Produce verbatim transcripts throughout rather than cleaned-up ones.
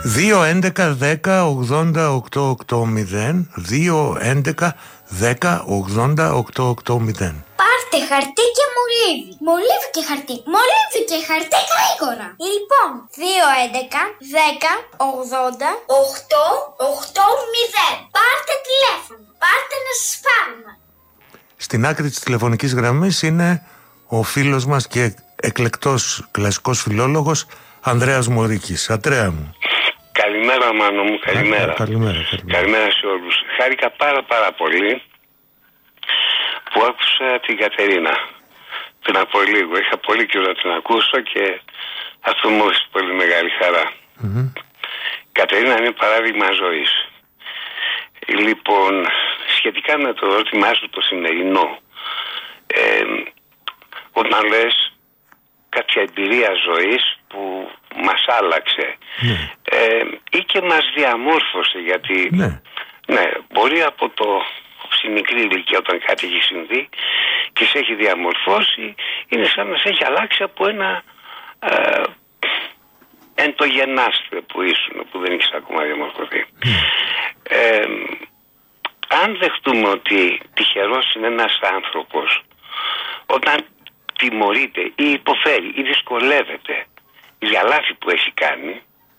δύο έντεκα δέκα ογδόντα οκτώ ογδόντα δύο έντεκα δέκα ογδόντα οκτώ ογδόντα. Πάρτε χαρτί και μολύβι. Μολύβι και χαρτί. Μολύβι και χαρτί γρήγορα. Λοιπόν, δύο έντεκα δέκα ογδόντα οκτώ ογδόντα. Πάρτε τηλέφωνο. Πάρτε να σας πάρουμε. Στην άκρη της τηλεφωνικής γραμμής είναι ο φίλος μας και εκλεκτός κλασικός φιλόλογος Ανδρέας Μωρίκης. Αντρέα μου. Καλημέρα Μάνο μου, καλημέρα. Καλημέρα, καλημέρα. Καλημέρα σε όλους. Χάρηκα πάρα πάρα πολύ που άκουσα την Κατερίνα πριν από λίγο. Είχα πολύ καιρό να την ακούσω και αυτό μου έδωσε πολύ μεγάλη χαρά. Mm-hmm. Κατερίνα είναι παράδειγμα ζωής. Λοιπόν, σχετικά με το ερώτημά σου το σημερινό, ε, όταν λες κάποια εμπειρία ζωής που μας άλλαξε ναι. ε, ή και μας διαμόρφωσε, γιατί ναι, ναι μπορεί από το στη μικρή ηλικία όταν κάτι έχει συμβεί και σε έχει διαμορφώσει, είναι σαν να σε έχει αλλάξει από ένα ε, εντογενάστε που ήσουν, που δεν έχεις ακόμα διαμορφωθεί. ναι. ε, αν δεχτούμε ότι τυχερός είναι ένας άνθρωπος όταν τιμωρείται ή υποφέρει ή δυσκολεύεται για λάθη που έχει κάνει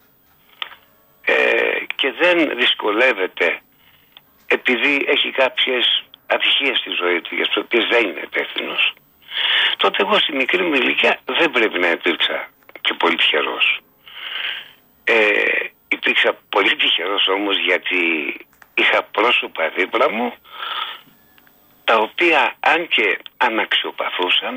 ε, και δεν δυσκολεύεται επειδή έχει κάποιες ατυχίες στη ζωή του για τις οποίες δεν είναι υπεύθυνος, τότε εγώ στη μικρή μου ηλικία δεν πρέπει να υπήρξα και πολύ τυχερός. Ε, υπήρξα πολύ τυχερός όμως γιατί είχα πρόσωπα δίπλα μου τα οποία αν και αναξιοπαθούσαν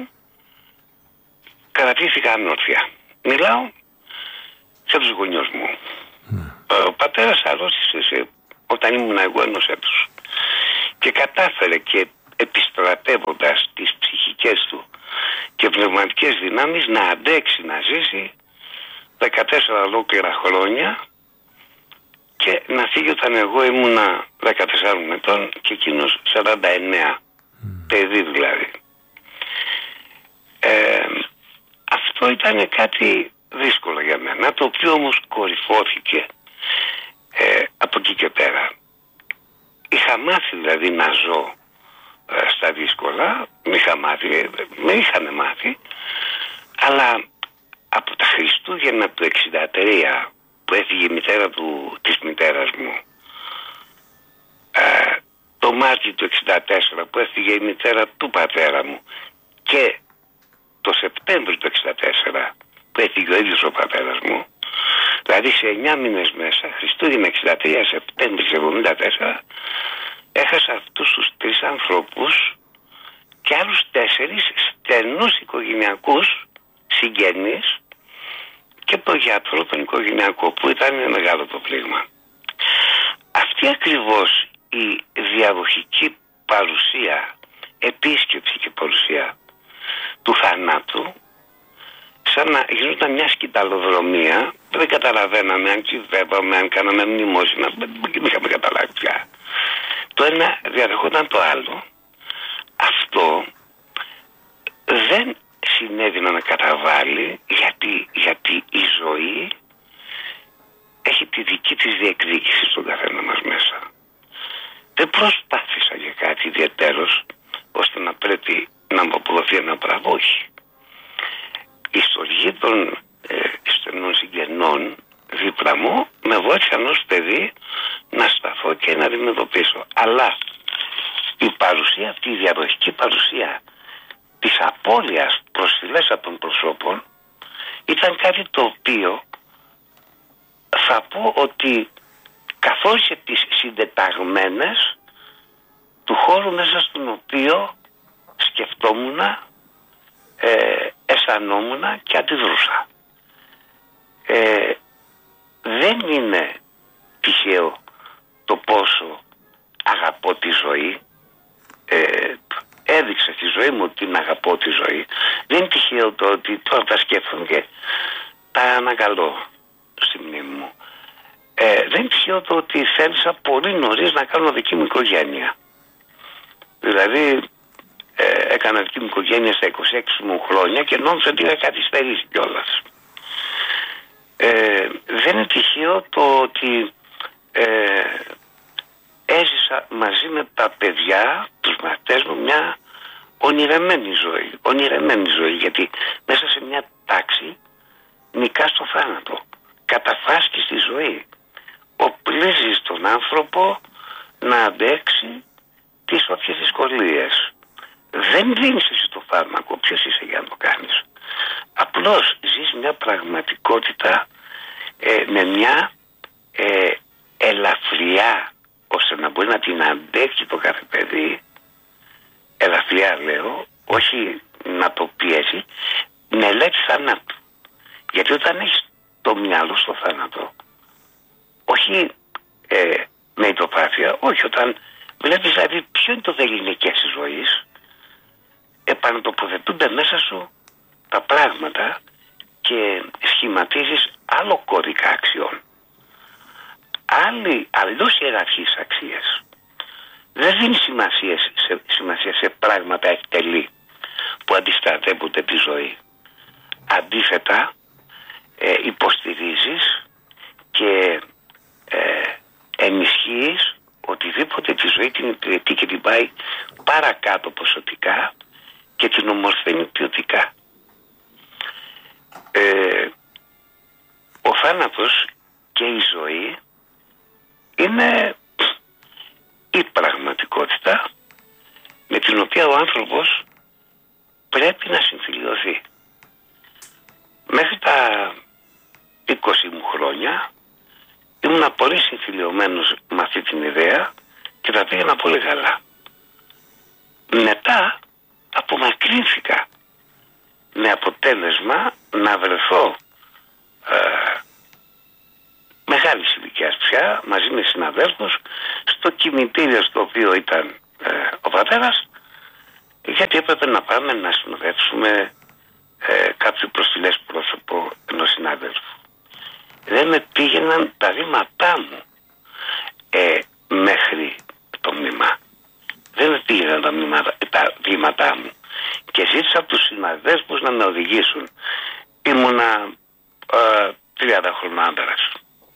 κρατήθηκαν όρθια. Μιλάω σε τους γονιούς μου. Mm. Ο πατέρας αρρώστησε σε, όταν ήμουν εγώ ενός έτους και κατάφερε και επιστρατεύοντας τις ψυχικές του και πνευματικές δυνάμεις να αντέξει να ζήσει δεκατέσσερα ολόκληρα χρόνια και να φύγει όταν εγώ ήμουνα δεκατεσσάρων ετών και εκείνος σαράντα εννέα, mm. παιδί δηλαδή. Ε, αυτό ήταν κάτι δύσκολο για μένα, το οποίο όμως κορυφώθηκε ε, από εκεί και πέρα. Είχα μάθει δηλαδή να ζω ε, στα δύσκολα, με είχα μάθει, με είχαν μάθει, αλλά από τα Χριστούγεννα του εξήντα τρία που έφυγε η μητέρα του, της μητέρας μου, ε, το Μάρτιο του εξήντα τέσσερα που έφυγε η μητέρα του πατέρα μου και το Σεπτέμβριο του εξήντα τέσσερα που έφυγε ο ίδιος ο πατέρας μου, δηλαδή σε εννιά μήνες μέσα, Χριστούγεννα εξήντα τρία, Σεπτέμβριο εβδομήντα τέσσερα, έχασα αυτούς τους τρεις ανθρώπους και άλλους τέσσερις στενούς οικογενειακούς συγγενείς και το γιατρό τον οικογενειακό που ήταν μεγάλο το πλήγμα. Αυτή ακριβώς η διαδοχική παρουσία, επίσκεψη και παρουσία του θανάτου, σαν να γινόταν μια σκηταλοδρομία, δεν καταλαβαίναμε αν κυβεύαμε, αν κάναμε μνημόσυνα, δεν είχαμε καταλάβει πια. Το ένα διαδεχόταν το άλλο. Αυτό δεν συνέβη να καταβάλει γιατί, γιατί η ζωή έχει τη δική της διεκδίκηση στον καθένα μας μέσα. Δεν προσπάθησα για κάτι ιδιαίτερος ώστε να πρέπει να μου αποδοθεί ένα μπράβο, όχι. Η στοργή των ε, στενών συγγενών δίπλα μου με βοήθησαν ως παιδί να σταθώ και να αντιμετωπίσω. Αλλά η παρουσία αυτή, η διαδοχική παρουσία της απώλειας προσφυλέσσα των προσώπων ήταν κάτι το οποίο θα πω ότι καθόρισε τις συντεταγμένες του χώρου μέσα στον οποίο σκεφτόμουν, ε, αισθανόμουν και αντιδρούσα. Ε, δεν είναι τυχαίο το πόσο αγαπώ τη ζωή. Ε, έδειξα στη ζωή μου ότι την αγαπώ τη ζωή. Δεν είναι τυχαίο το ότι τώρα τα σκέφτομαι και τα ανακαλώ στη μνήμη μου. Ε, δεν είναι τυχαίο το ότι θέλησα πολύ νωρίς να κάνω δική μου οικογένεια. Δηλαδή ε, έκανα δική μου οικογένεια στα είκοσι έξι μου χρόνια και νόμιζα ότι είχα καθυστερήσει κιόλας. Ε, δεν είναι τυχαίο το ότι ε, έζησα μαζί με τα παιδιά, τους μαθητές μου, μια ονειρεμένη ζωή. Ονειρεμένη ζωή, γιατί μέσα σε μια τάξη νικάς το θάνατο. Καταφάσκεις τη ζωή. Οπλίζεις τον άνθρωπο να αντέξει τις όποιες δυσκολίες. Δεν δίνεις εσύ το φάρμακο. Ποιος είσαι για να το κάνεις? Απλώς ζεις μια πραγματικότητα ε, με μια ε, ελαφριά, ώστε να μπορεί να την αντέξει το κάθε παιδί. Ελαφριά λέω, όχι να το πιέσει, μελέτη θανάτου. Γιατί όταν έχεις το μυαλό στο θάνατο, όχι ε, με ητοπάθεια, όχι, όταν βλέπεις δηλαδή ποιο είναι το δεληνικές της ζωής, επανατοποθετούνται μέσα σου τα πράγματα και σχηματίζεις άλλο κώδικα αξιών. Άλλη, αλλιώς ιεραρχείς αξίες. Δεν δίνει σημασία σε, σημασία σε πράγματα εκτελή που αντιστρατεύονται τη ζωή. Αντίθετα, ε, υποστηρίζεις και ε, ενισχύεις οτιδήποτε τη ζωή την υπηρετεί και την πάει παρακάτω ποσοτικά και την ομορφαίνει ποιοτικά. Ε, ο θάνατος και η ζωή είναι η πραγματικότητα με την οποία ο άνθρωπος πρέπει να συμφιλιωθεί. Μέχρι τα είκοσι μου χρόνια ήμουν πολύ συμφιλιωμένος με αυτή την ιδέα και τα πήγαινα πολύ καλά. Μετά απομακρύνθηκα με αποτέλεσμα να βρεθώ ε, μεγάλης ηλικίας πια μαζί με συναδέλφους στο κημητήριο στο οποίο ήταν ε, ο πατέρας, γιατί έπρεπε να πάμε να συνοδεύσουμε ε, κάποιο προσφυλές πρόσωπο ενός συνάδελφου. Δεν με πήγαιναν τα βήματά μου ε, μέχρι το μνήμα. Δεν με πήγαιναν τα, μνήμα, τα βήματά μου και ζήτησα από τους συναδέλφους να με οδηγήσουν. Ήμουνα ε, τριάντα χρονών άντρας.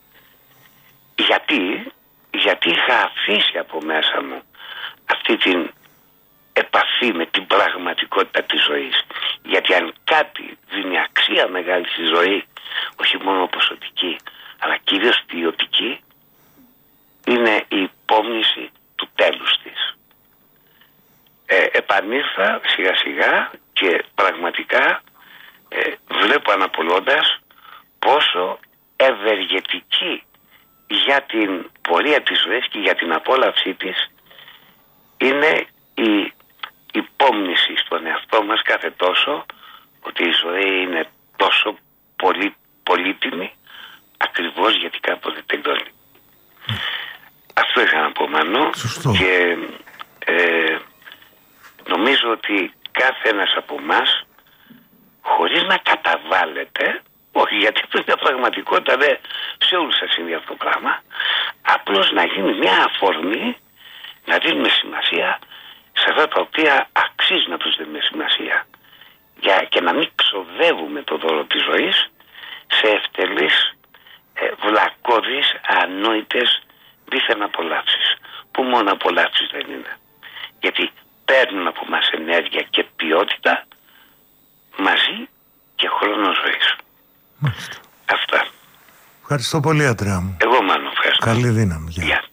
Γιατί, γιατί είχα αφήσει από μέσα μου αυτή την επαφή με την πραγματικότητα της ζωής. Γιατί αν κάτι δίνει αξία μεγάλη στη ζωή, όχι μόνο ποσοτική, αλλά κυρίως ποιοτική, είναι η υπόμνηση του τέλους της. Ε, επανήλθα σιγά σιγά και πραγματικά ε, βλέπω αναπολώντας πόσο ευεργετική για την πορεία της ζωής και για την απόλαυσή της είναι η υπόμνηση στον εαυτό μας κάθε τόσο ότι η ζωή είναι τόσο πολύ πολύτιμη ακριβώς γιατί κάποτε τελειώνει. Mm. Αυτό είχα να πω, Μάνο, και ε, νομίζω ότι κάθε ένας από εμάς, χωρίς να καταβάλλεται, όχι γιατί αυτό είναι πραγματικότητα, δε, σε όλους σας είναι αυτό το πράγμα, απλώς να γίνει μια αφορμή να δίνουμε σημασία σε αυτά τα οποία αξίζει να τους δίνουμε σημασία, για, και να μην ξοδεύουμε το δώρο της ζωής σε ευτελείς, ε, βλακώδεις, ανόητες δίθεν απολαύσεις, που μόνο απολαύσεις δεν είναι, γιατί παίρνουν από μας ενέργεια και ποιότητα μαζί και χρόνο ζωής. Μάλιστα. Αυτά. Ευχαριστώ πολύ, Αντρέα μου. Εγώ, Μάνο, ευχαριστώ. Καλή δύναμη. Γεια.